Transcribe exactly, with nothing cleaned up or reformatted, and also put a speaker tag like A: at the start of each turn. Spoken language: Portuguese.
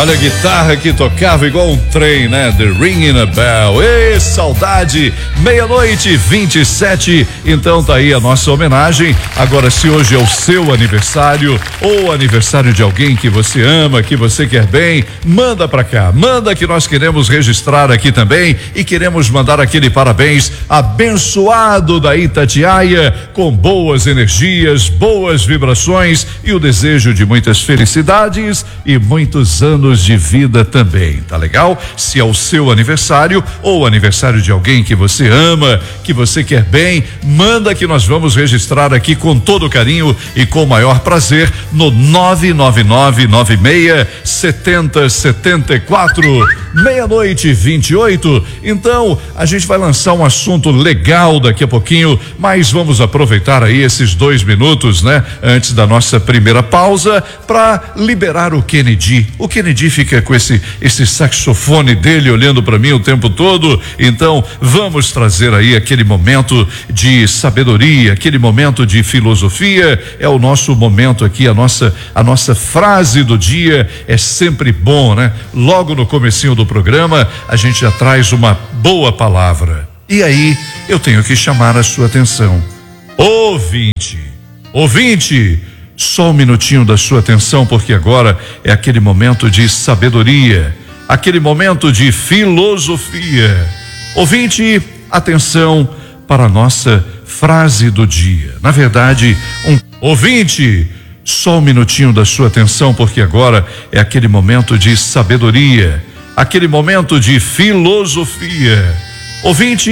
A: Olha a guitarra que tocava igual um trem, né? The Ringing a Bell. Ê, saudade! Meia-noite, vinte e sete. Então tá aí a nossa homenagem. Agora, se hoje é o seu aniversário ou aniversário de alguém que você ama, que você quer bem, manda pra cá. Manda que nós queremos registrar aqui também e queremos mandar aquele parabéns abençoado da Itatiaia, com boas energias, boas vibrações e o desejo de muitas felicidades e muitos anos de vida também, tá legal? Se é o seu aniversário ou aniversário de alguém que você ama, que você quer bem, manda que nós vamos registrar aqui com todo carinho e com o maior prazer no nove nove nove nove seis setenta setenta e quatro. Meia-noite, vinte e oito. Então, a gente vai lançar um assunto legal daqui a pouquinho, mas vamos aproveitar aí esses dois minutos, né? Antes da nossa primeira pausa, para liberar o Kennedy. O Kennedy fica com esse esse saxofone dele olhando para mim o tempo todo. Então, vamos trazer aí aquele momento de sabedoria, aquele momento de filosofia. É o nosso momento aqui, a nossa a nossa frase do dia é sempre bom, né? Logo no comecinho do programa, a gente já traz uma boa palavra. E aí, eu tenho que chamar a sua atenção. Ouvinte, ouvinte, só um minutinho da sua atenção, porque agora é aquele momento de sabedoria, aquele momento de filosofia. Ouvinte, atenção para a nossa frase do dia. Na verdade, um ouvinte, só um minutinho da sua atenção, porque agora é aquele momento de sabedoria, aquele momento de filosofia. Ouvinte,